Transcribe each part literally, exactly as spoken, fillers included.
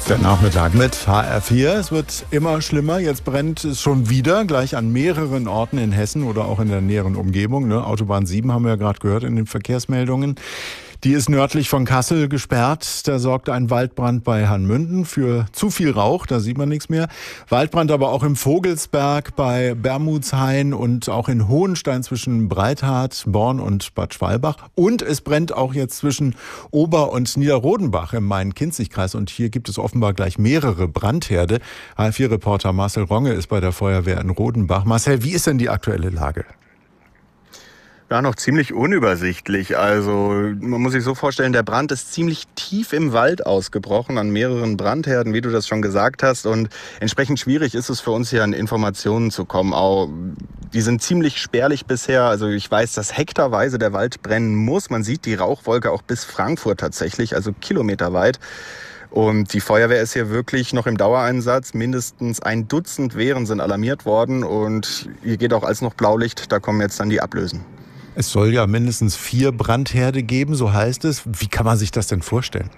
Der Nachmittag mit H R vier. Es wird immer schlimmer. Jetzt brennt es schon wieder, gleich an mehreren Orten in Hessen oder auch in der näheren Umgebung. Ne? Autobahn sieben haben wir ja gerade gehört in den Verkehrsmeldungen. Die ist nördlich von Kassel gesperrt. Da sorgt ein Waldbrand bei Hanmünden für zu viel Rauch. Da sieht man nichts mehr. Waldbrand aber auch im Vogelsberg, bei Bermudshain und auch in Hohenstein zwischen Breithart, Born und Bad Schwalbach. Und es brennt auch jetzt zwischen Ober- und Niederrodenbach im Main-Kinzig-Kreis. Und hier gibt es offenbar gleich mehrere Brandherde. H R vier-Reporter Marcel Ronge ist bei der Feuerwehr in Rodenbach. Marcel, wie ist denn die aktuelle Lage? Ja, noch ziemlich unübersichtlich. Also man muss sich so vorstellen, der Brand ist ziemlich tief im Wald ausgebrochen, an mehreren Brandherden, wie du das schon gesagt hast. Und entsprechend schwierig ist es für uns hier an Informationen zu kommen. Auch die sind ziemlich spärlich bisher. Also ich weiß, dass hektarweise der Wald brennen muss. Man sieht die Rauchwolke auch bis Frankfurt tatsächlich, also kilometerweit. Und die Feuerwehr ist hier wirklich noch im Dauereinsatz. Mindestens ein Dutzend Wehren sind alarmiert worden. Und hier geht auch alles noch Blaulicht. Da kommen jetzt dann die Ablösen. Es soll ja mindestens vier Brandherde geben, so heißt es. Wie kann man sich das denn vorstellen?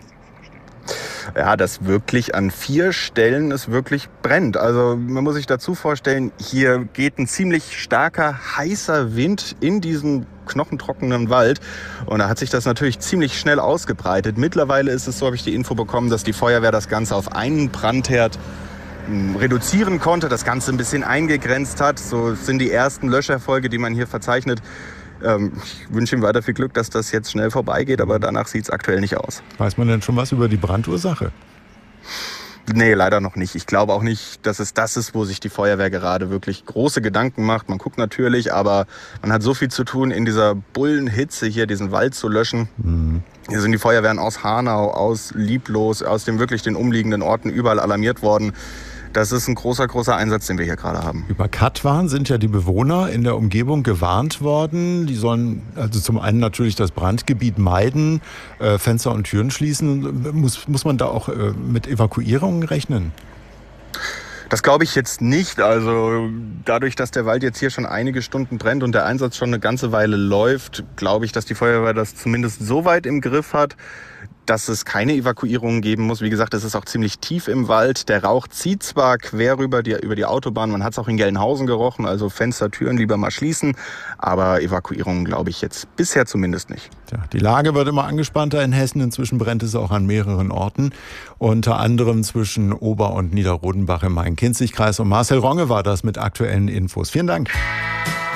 Ja, dass wirklich an vier Stellen es wirklich brennt. Also man muss sich dazu vorstellen, hier geht ein ziemlich starker, heißer Wind in diesen knochentrockenen Wald. Und da hat sich das natürlich ziemlich schnell ausgebreitet. Mittlerweile ist es so, habe ich die Info bekommen, dass die Feuerwehr das Ganze auf einen Brandherd reduzieren konnte, das Ganze ein bisschen eingegrenzt hat. So sind die ersten Löscherfolge, die man hier verzeichnet. Ich wünsche ihm weiter viel Glück, dass das jetzt schnell vorbeigeht, aber danach sieht es aktuell nicht aus. Weiß man denn schon was über die Brandursache? Nee, leider noch nicht. Ich glaube auch nicht, dass es das ist, wo sich die Feuerwehr gerade wirklich große Gedanken macht. Man guckt natürlich, aber man hat so viel zu tun, in dieser Bullenhitze hier diesen Wald zu löschen. Mhm. Hier sind die Feuerwehren aus Hanau, aus Lieblos, aus den wirklich den umliegenden Orten überall alarmiert worden. Das ist ein großer, großer Einsatz, den wir hier gerade haben. Über Katwan sind ja die Bewohner in der Umgebung gewarnt worden. Die sollen also zum einen natürlich das Brandgebiet meiden, äh, Fenster und Türen schließen. Muss, muss man da auch äh, mit Evakuierungen rechnen? Das glaube ich jetzt nicht. Also dadurch, dass der Wald jetzt hier schon einige Stunden brennt und der Einsatz schon eine ganze Weile läuft, glaube ich, dass die Feuerwehr das zumindest so weit im Griff hat, dass es keine Evakuierungen geben muss. Wie gesagt, es ist auch ziemlich tief im Wald. Der Rauch zieht zwar quer rüber die, über die Autobahn, man hat es auch in Gelnhausen gerochen, also Fenster, Türen lieber mal schließen. Aber Evakuierungen glaube ich jetzt bisher zumindest nicht. Ja, die Lage wird immer angespannter in Hessen. Inzwischen brennt es auch an mehreren Orten, unter anderem zwischen Ober- und Niederrodenbach im Main-Kinzig-Kreis. Und Marcel Ronge war das mit aktuellen Infos. Vielen Dank.